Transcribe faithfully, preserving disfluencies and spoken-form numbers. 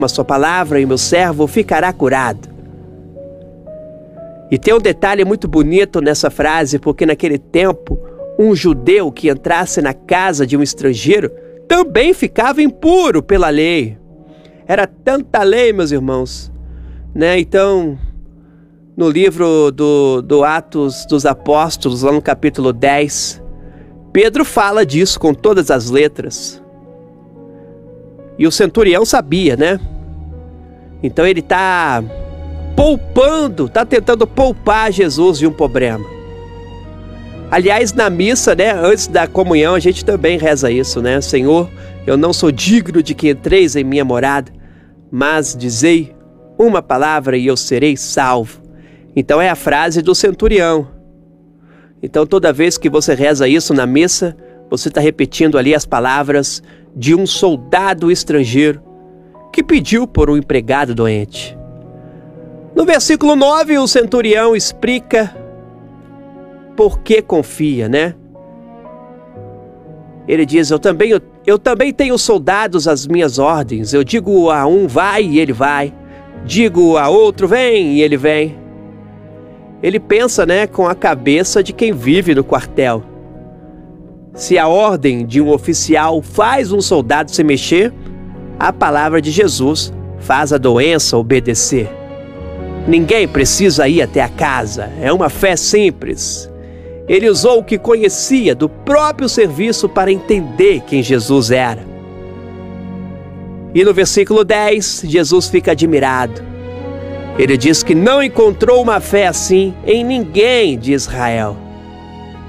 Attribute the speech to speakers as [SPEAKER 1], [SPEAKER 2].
[SPEAKER 1] a sua palavra e o meu servo ficará curado. E tem um detalhe muito bonito nessa frase, porque naquele tempo, um judeu que entrasse na casa de um estrangeiro também ficava impuro pela lei. Era tanta lei, meus irmãos, né? Então, no livro do, do Atos dos Apóstolos, lá no capítulo dez, Pedro fala disso com todas as letras. E o centurião sabia, né? Então ele está poupando, está tentando poupar Jesus de um problema. Aliás, na missa, né, antes da comunhão, a gente também reza isso, né? Senhor, eu não sou digno de que entreis em minha morada, mas dizei uma palavra e eu serei salvo. Então é a frase do centurião. Então toda vez que você reza isso na missa, você está repetindo ali as palavras de um soldado estrangeiro que pediu por um empregado doente. No versículo nove, o centurião explica por que confia, né? Ele diz, eu também, eu, eu também tenho soldados às minhas ordens. Eu digo a um, vai, e ele vai. Digo a outro, vem, e ele vem. Ele pensa, né, com a cabeça de quem vive no quartel. Se a ordem de um oficial faz um soldado se mexer, a palavra de Jesus faz a doença obedecer. Ninguém precisa ir até a casa, é uma fé simples. Ele usou o que conhecia do próprio serviço para entender quem Jesus era. E no versículo dez, Jesus fica admirado. Ele diz que não encontrou uma fé assim em ninguém de Israel.